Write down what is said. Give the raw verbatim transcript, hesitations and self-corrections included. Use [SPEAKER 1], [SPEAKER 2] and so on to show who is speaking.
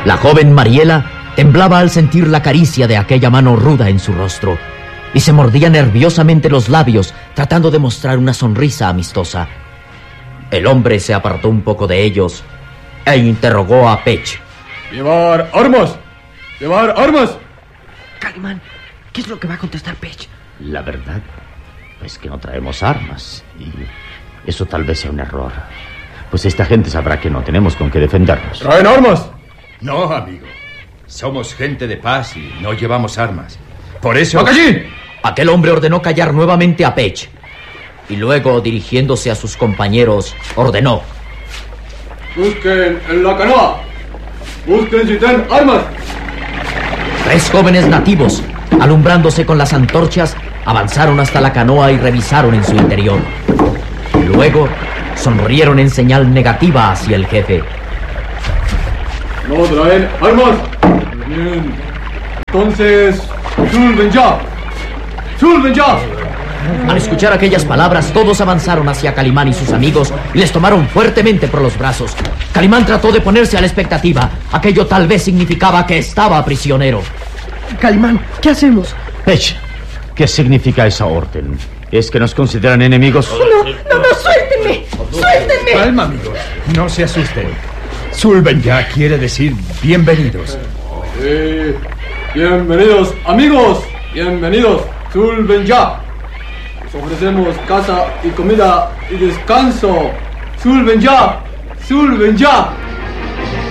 [SPEAKER 1] La joven Mariela temblaba al sentir la caricia de aquella mano ruda en su rostro y se mordía nerviosamente los labios tratando de mostrar una sonrisa amistosa. El hombre se apartó un poco de ellos e interrogó a Pech.
[SPEAKER 2] ¡Llevar armas! ¡Llevar armas!
[SPEAKER 3] Calimán, ¿qué es lo que va a contestar Pech?
[SPEAKER 4] La verdad es que no traemos armas y eso tal vez sea un error. Pues esta gente sabrá que no tenemos con qué defendernos.
[SPEAKER 2] ¿Traen armas?
[SPEAKER 5] No, amigo. Somos gente de paz y no llevamos armas. Por eso...
[SPEAKER 2] ¡Macallín!
[SPEAKER 1] Aquel hombre ordenó callar nuevamente a Pech y luego, dirigiéndose a sus compañeros, ordenó:
[SPEAKER 2] Busquen en la canoa. Busquen si tienen armas.
[SPEAKER 1] Tres jóvenes nativos, alumbrándose con las antorchas, avanzaron hasta la canoa y revisaron en su interior. Luego, sonrieron en señal negativa hacia el jefe.
[SPEAKER 2] ¿No traen armas? Bien. Entonces, ¡Sulven ya! ¡Sulven ya!
[SPEAKER 1] Al escuchar aquellas palabras, todos avanzaron hacia Calimán y sus amigos y les tomaron fuertemente por los brazos. Calimán trató de ponerse a la expectativa. Aquello tal vez significaba que estaba prisionero.
[SPEAKER 3] Calimán, ¿qué hacemos?
[SPEAKER 4] Pech, ¿qué significa esa orden? ¿Es que nos consideran enemigos?
[SPEAKER 3] No, no, no, suéltenme. Suéltenme.
[SPEAKER 5] Calma, amigos. No se asusten. Sulven ya quiere decir bienvenidos.
[SPEAKER 2] Sí. Bienvenidos, amigos. Bienvenidos. Sulven ya. Les ofrecemos casa y comida y descanso. ¡Sulven ya! ¡Sulven ya!